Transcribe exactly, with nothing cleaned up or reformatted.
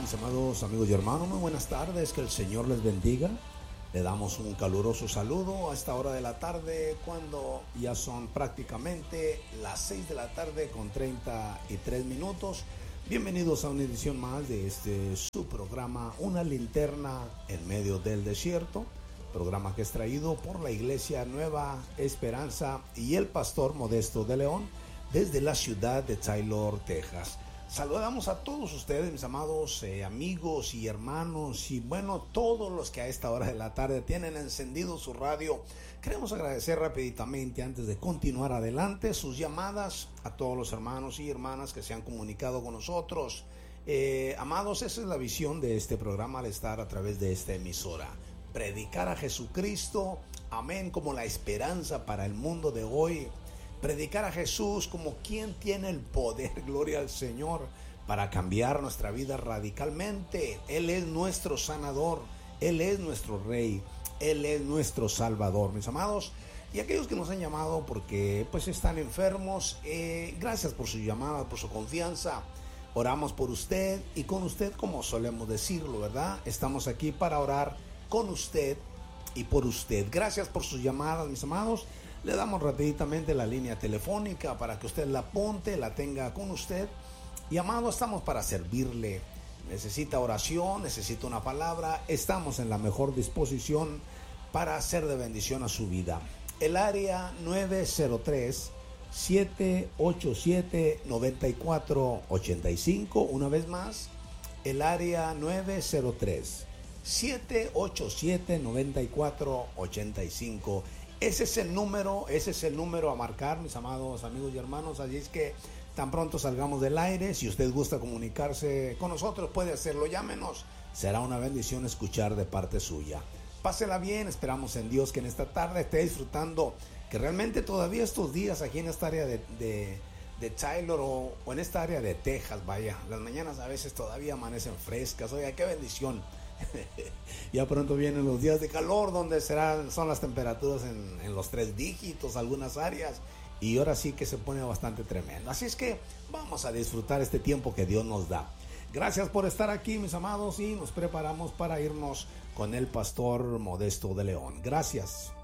Mis amados amigos y hermanos, muy buenas tardes, que el Señor les bendiga. Le damos un caluroso saludo a esta hora de la tarde, cuando ya son prácticamente las seis de la tarde con treinta y tres minutos. Bienvenidos a una edición más de este su programa, Una Linterna en Medio del Desierto. Programa que es traído por la Iglesia Nueva Esperanza y el Pastor Modesto de León desde la ciudad de Taylor, Texas. Saludamos a todos ustedes, mis amados eh, amigos y hermanos, y bueno, todos los que a esta hora de la tarde tienen encendido su radio. Queremos agradecer rapiditamente, antes de continuar adelante, sus llamadas a todos los hermanos y hermanas que se han comunicado con nosotros. Eh, amados, esa es la visión de este programa al estar a través de esta emisora. Predicar a Jesucristo, amén, como la esperanza para el mundo de hoy. Predicar a Jesús como quien tiene el poder, gloria al Señor, para cambiar nuestra vida radicalmente. Él es nuestro sanador, Él es nuestro Rey, Él es nuestro Salvador, mis amados. Y aquellos que nos han llamado porque pues están enfermos, eh, gracias por su llamada, por su confianza. Oramos por usted y con usted, como solemos decirlo, ¿verdad? Estamos aquí para orar con usted y por usted. Gracias por sus llamadas, mis amados. Le damos rapiditamente la línea telefónica para que usted la apunte, la tenga con usted. Y amado, estamos para servirle. Necesita oración, necesita una palabra. Estamos en la mejor disposición para hacer de bendición a su vida. El área nueve cero tres, siete ocho siete, nueve cuatro ocho cinco. Una vez más, el área nueve cero tres, siete ocho siete, nueve cuatro ocho cinco. Ese es el número, ese es el número a marcar, mis amados amigos y hermanos. Así es que tan pronto salgamos del aire, si usted gusta comunicarse con nosotros, puede hacerlo, llámenos. Será una bendición escuchar de parte suya. Pásela bien, esperamos en Dios que en esta tarde esté disfrutando, que realmente todavía estos días aquí en esta área de, de, de Taylor o, o en esta área de Texas, vaya, las mañanas a veces todavía amanecen frescas. Oiga, qué bendición. Ya pronto vienen los días de calor, donde serán, son las temperaturas en, en los tres dígitos, algunas áreas, y ahora sí que se pone bastante tremendo. Así es que vamos a disfrutar este tiempo que Dios nos da. Gracias por estar aquí, mis amados, y nos preparamos para irnos con el Pastor Modesto de León. Gracias.